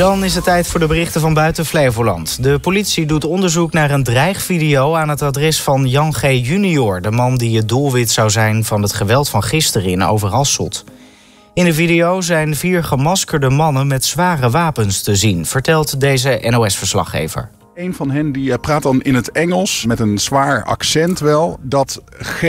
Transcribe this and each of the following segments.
Dan is het tijd voor de berichten van buiten Flevoland. De politie doet onderzoek naar een dreigvideo aan het adres van Jan G. junior... de man die het doelwit zou zijn van het geweld van gisteren in Overasselt. In de video zijn 4 gemaskerde mannen met zware wapens te zien, vertelt deze NOS-verslaggever. Een van hen die praat dan in het Engels, met een zwaar accent wel, dat G,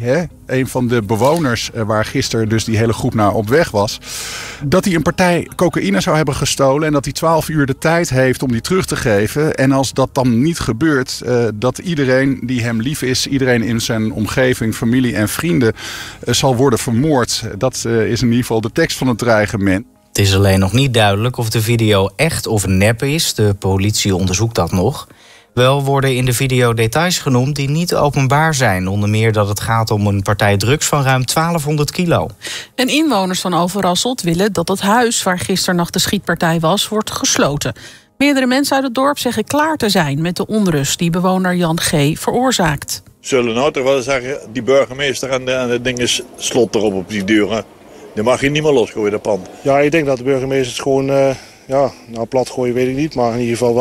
een van de bewoners waar gisteren dus die hele groep naar op weg was, dat hij een partij cocaïne zou hebben gestolen en dat hij 12 uur de tijd heeft om die terug te geven. En als dat dan niet gebeurt, dat iedereen die hem lief is, iedereen in zijn omgeving, familie en vrienden zal worden vermoord. Dat is in ieder geval de tekst van het dreigement. Het is alleen nog niet duidelijk of de video echt of nep is. De politie onderzoekt dat nog. Wel worden in de video details genoemd die niet openbaar zijn. Onder meer dat het gaat om een partij drugs van ruim 1200 kilo. En inwoners van Overasselt willen dat het huis waar gisternacht de schietpartij was, wordt gesloten. Meerdere mensen uit het dorp zeggen klaar te zijn met de onrust die bewoner Jan G. veroorzaakt. Zullen nou toch wel zeggen, die burgemeester en de ding is slot erop op die deuren. Die mag je niet meer losgooien, dat pand. Ja, ik denk dat de burgemeester het gewoon, plat gooien weet ik niet. Maar in ieder geval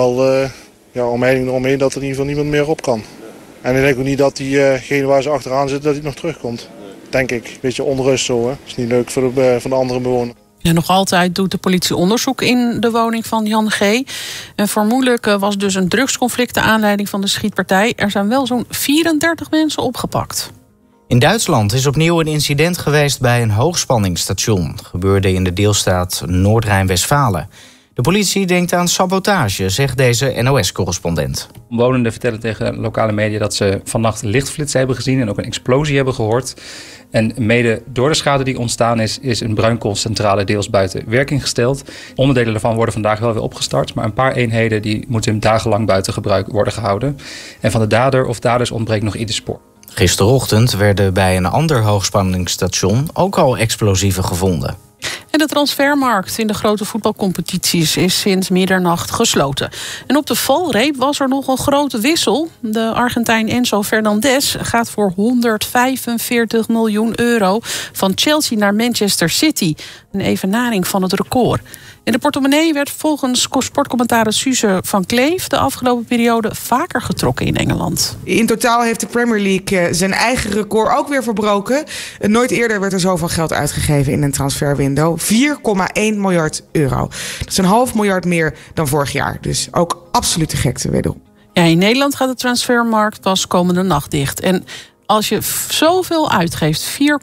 wel omheining eromheen dat er in ieder geval niemand meer op kan. En ik denk ook niet dat diegene waar ze achteraan zit, dat hij nog terugkomt. Denk ik. Beetje onrust zo, hè. Is niet leuk voor de andere bewoner. Ja, nog altijd doet de politie onderzoek in de woning van Jan G. En vermoedelijk was dus een drugsconflict de aanleiding van de schietpartij. Er zijn wel zo'n 34 mensen opgepakt. In Duitsland is opnieuw een incident geweest bij een hoogspanningsstation. Het gebeurde in de deelstaat Noord-Rijn-Westfalen. De politie denkt aan sabotage, zegt deze NOS-correspondent. Omwonenden vertellen tegen lokale media dat ze vannacht lichtflitsen hebben gezien en ook een explosie hebben gehoord. En mede door de schade die ontstaan is een bruinkoolcentrale deels buiten werking gesteld. Onderdelen daarvan worden vandaag wel weer opgestart, maar een paar eenheden die moeten dagenlang buiten gebruik worden gehouden. En van de dader of daders ontbreekt nog ieder spoor. Gisterochtend werden bij een ander hoogspanningsstation ook al explosieven gevonden. En de transfermarkt in de grote voetbalcompetities is sinds middernacht gesloten. En op de valreep was er nog een grote wissel. De Argentijn Enzo Fernandez gaat voor 145 miljoen euro van Chelsea naar Manchester City. Een evenaring van het record. En de portemonnee werd volgens sportcommentator Suze van Kleef de afgelopen periode vaker getrokken in Engeland. In totaal heeft de Premier League zijn eigen record ook weer verbroken. Nooit eerder werd er zoveel geld uitgegeven in een transferwindow. 4,1 miljard euro. Dat is $500 miljoen meer dan vorig jaar. Dus ook absolute gekte wederom. Ja, in Nederland gaat de transfermarkt pas komende nacht dicht. En als je zoveel uitgeeft,